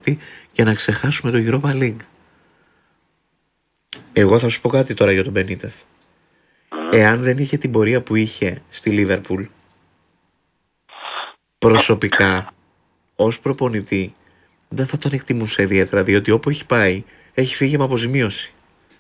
προπονητή και να ξεχάσουμε το Europa League. Εγώ θα σου πω κάτι τώρα για τον Μπενίτεθ. Εάν δεν είχε την πορεία που είχε στη Λίβερπουλ, προσωπικά ως προπονητή δεν θα τον εκτιμούσα ιδιαίτερα, διότι όπου έχει πάει έχει φύγει με αποζημίωση.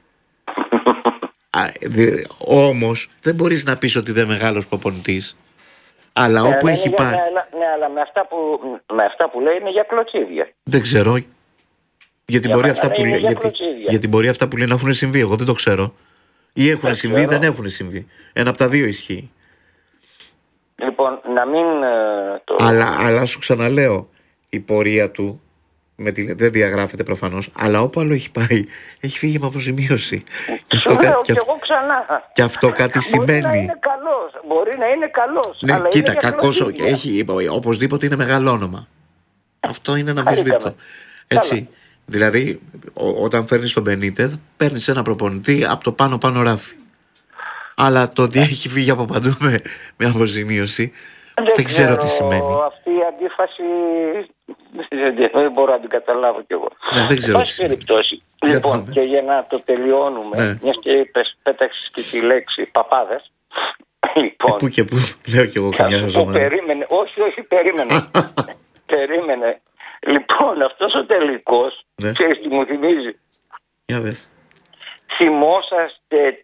Όμως δεν μπορείς να πεις ότι δεν είναι μεγάλος προπονητής. Αλλά όπου έχει πάει. Ναι, αλλά με αυτά που λέει είναι για κλωτσίδια. Δεν ξέρω. Για την πορεία αυτά που λέει να έχουν συμβεί. Εγώ δεν το ξέρω. Ή έχουν συμβεί ή δεν έχουν συμβεί. Ένα από τα δύο ισχύει. Λοιπόν, να μην Αλλά σου ξαναλέω, η πορεία του δεν διαγράφεται προφανώς, αλλά όπου άλλο έχει πάει έχει φύγει με αποζημίωση. Και εγώ ξανά. Και αυτό κάτι σημαίνει. Μπορεί να είναι καλός. Ναι, αλλά κοίτα, κακός οπωσδήποτε είναι μεγάλο όνομα. Αυτό είναι ένα αμφισβήτητο. Έτσι. Δηλαδή, όταν φέρνεις τον Μπενίτεθ, παίρνεις ένα προπονητή από το πάνω ράφι. Αλλά το ότι έχει φύγει από παντού με αποζημίωση, δεν ξέρω τι σημαίνει. Αυτή η αντίφαση δεν μπορώ να την καταλάβω κι εγώ. Δεν ξέρω. Εν πάση περιπτώσει. Λοιπόν, και για να το τελειώνουμε, μιας και πέταξες και τη λέξη παπάδες. Λοιπόν, πού και πού, λέω κι εγώ καμιά εβδομάδα. Περίμενε, όχι, περίμενε. Λοιπόν, αυτός ο τελικός, ξέρεις τι μου θυμίζει? Για πες. Θυμόσαστε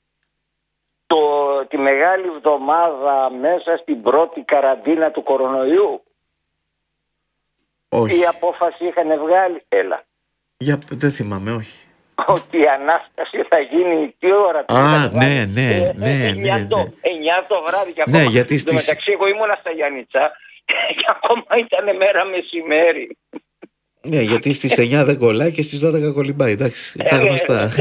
τη μεγάλη εβδομάδα μέσα στην πρώτη καραντίνα του κορονοϊού? Όχι. Η απόφαση είχαν βγάλει, δεν θυμάμαι, όχι. Ότι η Ανάσταση θα γίνει τι ώρα? Ναι. 9 το βράδυ και ακόμα. Ναι, γιατί μεταξύ εγώ ήμουνα στα Γιάννητσά και ακόμα ήταν μέρα μεσημέρι. Ναι, γιατί στις 9 δεν κολλάει και στις 12 κολυμπάει, εντάξει, τα γνωστά.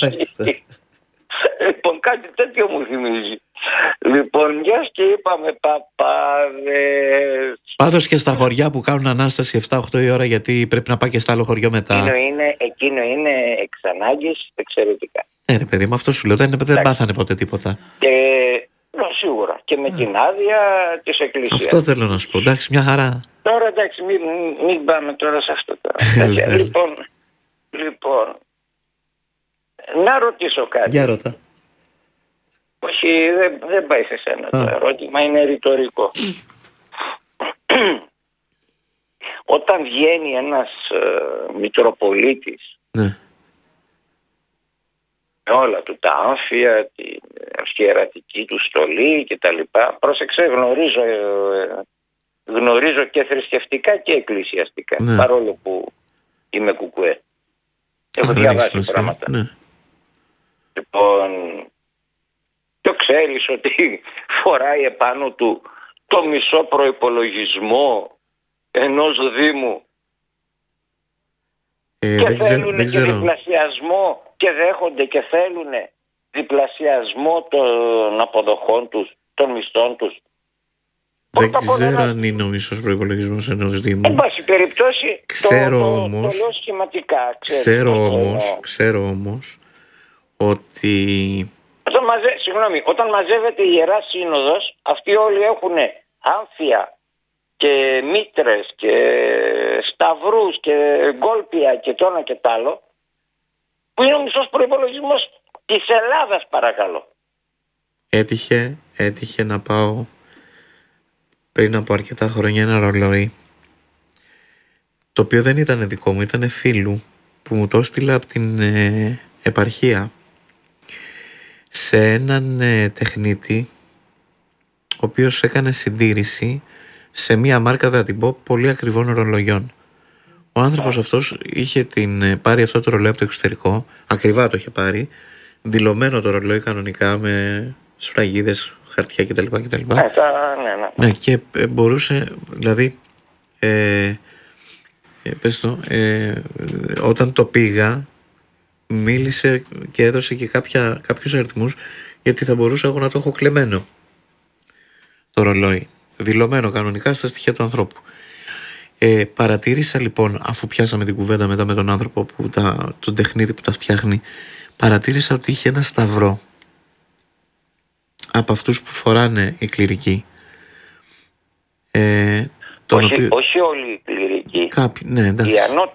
Λοιπόν, κάτι τέτοιο μου θυμίζει. Λοιπόν, μιας και είπαμε παπάδες. Πάντως και στα χωριά που κάνουν Ανάσταση 7-8 η ώρα, γιατί πρέπει να πάει και στα άλλο χωριό μετά. Εκείνο είναι εξ ανάγκης εξαιρετικά. Ναι, παιδί μου, αυτό σου λέω, δεν πάθανε ποτέ τίποτα. Σίγουρα. Και με την άδεια της Εκκλησίας. Αυτό θέλω να σου πω, εντάξει, μια χαρά. Τώρα εντάξει, μην πάμε τώρα σε αυτό τώρα. Λοιπόν, να ρωτήσω κάτι. Για ρώτα. Όχι, δεν πάει σε σένα το ερώτημα, είναι ρητορικό. Όταν βγαίνει ένας Μητροπολίτης, ναι, με όλα του τα άμφια, την αρχιερατική του στολή και τα λοιπά, πρόσεξε, γνωρίζω και θρησκευτικά και εκκλησιαστικά, παρόλο που είμαι κουκουέ. Έχω διαβάσει πράγματα. Ναι. Λοιπόν, το ξέρεις ότι φοράει επάνω του το μισό προϋπολογισμό ενός Δήμου και θέλουν και διπλασιασμό και δέχονται και θέλουν διπλασιασμό των αποδοχών τους, των μισθών τους. Δεν ξέρω αν είναι ο μισός προϋπολογισμός ενός Δήμου. Εν πάση περιπτώσει, ξέρω το λέω σχηματικά. Ξέρω όμως ότι... Όταν μαζεύεται η Ιερά Σύνοδος, αυτοί όλοι έχουν άμφια και μήτρες και σταυρούς και γκόλπια και το ένα και τ' άλλο, που είναι ο μισός προϋπολογισμός της Ελλάδας, παρακαλώ. Έτυχε να πάω πριν από αρκετά χρόνια ένα ρολόι, το οποίο δεν ήταν δικό μου, ήταν φίλου που μου το έστειλε από την επαρχία, σε έναν τεχνίτη ο οποίος έκανε συντήρηση σε μία μάρκα, θα την πω, πολύ ακριβών ρολογιών. Ο άνθρωπος αυτός είχε πάρει αυτό το ρολόι από το εξωτερικό, ακριβά το είχε πάρει, δηλωμένο το ρολόι κανονικά με σφραγίδες, χαρτιά κτλ. Ναι, και μπορούσε, δηλαδή όταν το πήγα, μίλησε και έδωσε και κάποιους αριθμούς, γιατί θα μπορούσα εγώ να το έχω κλεμμένο το ρολόι, δηλωμένο κανονικά στα στοιχεία του ανθρώπου. Παρατήρησα λοιπόν, αφού πιάσαμε την κουβέντα μετά με τον άνθρωπο τον τεχνίτη που τα φτιάχνει, παρατήρησα ότι είχε ένα σταυρό από αυτούς που φοράνε οι κληρικοί. Όχι όλοι οι κληρικοί. Ναι,